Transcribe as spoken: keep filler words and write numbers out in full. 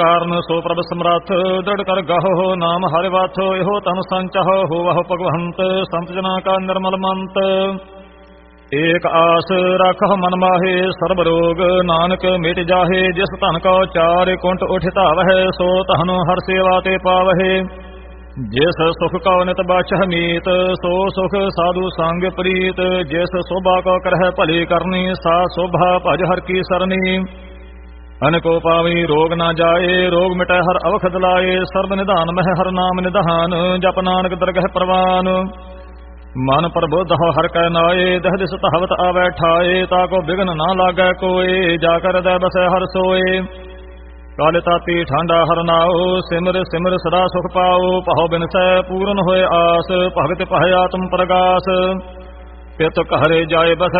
ਕਾਰਨ ਸੋ ਪ੍ਰਭ ਸਮਰੱਥ ਦ੍ਰਿੜ ਕਰ ਗਾਹੋ ਨਾਮ ਹਰਿ ਵਾਥ ਇਹੋ ਤਨ ਸੰਚਹੁ ਹੋਵਹੁ ਭਗਵੰਤ ਸੰਤ ਜਨਾਂ ਕਾ ਨਿਰਮਲ ਮੰਤ। ਏਕ ਆਸ ਰੱਖਹੁ ਮਨ ਮਾਹੇ ਸਰਬ ਰੋਗ ਨਾਨਕ ਮਿਟ ਜਾਹੇ ਜਿਸ ਧਨ ਕੋ ਚਾਰ ਕੁੰਟ ਉਠ ਧਾਵਹਿ ਸੋ ਤਹਨੂੰ ਹਰ ਸੇਵਾ ਤੇ ਪਾਵਹਿ। ਜਿਸ ਸੁਖ ਕਉ ਨਿਤ ਬਾਛਹਿ ਮੀਤ ਸੋ ਸੁਖ ਸਾਧੂ ਸੰਗ ਪ੍ਰੀਤ ਜਿਸ ਸੋਭਾ ਕੋ ਕਰਹਿ ਭਲੀ ਕਰਨੀ ਸਾ ਸੋਭਾ ਭਜ ਹਰ ਕੀ ਸਰਨੀ। ਅਨਕੋ ਪਾਵੀ ਰੋਗ ਨਾ ਜਾਏ ਰੋਗ ਮਿਟੈ ਹਰ ਅਵਖਦ ਲਾਏ ਸਰਬ ਨਿਧਾਨ ਮਹਿ ਹਰ ਨਾਮ ਨਿਧਾਨ ਜਪ ਨਾਨਕ ਦਰਗਹਿ ਪ੍ਰਵਾਨ। ਮਨ ਪ੍ਰਬੁੱਧ ਹੋ ਹਰ ਕੈ ਨਾਏ ਦਹ ਦਿਸ ਧਾਵਤ ਆਵੈ ਠਾਏ ਤਾ ਕੋ ਬਿਗਨ ਨਾ ਲਾਗੈ ਕੋਏ ਜਾ ਕਰ ਹਰਦੈ ਬਸੈ ਹਰ ਸੋਏ। ਕਾਲ ਤਾਤੀ ਠਾਂਡਾ ਹਰ ਨਾਉ ਸਿਮਰ ਸਿਮਰ ਸਦਾ ਸੁਖ ਪਾਉ ਪਹੁ ਬਿਨਸੈ ਪੂਰਨ ਹੋਏ ਆਸ ਭਗਤ ਪਹ ਆਤਮ ਪ੍ਰਗਾਸ। ਪਿਤ ਘਰੇ ਜਾਏ ਬਸੈ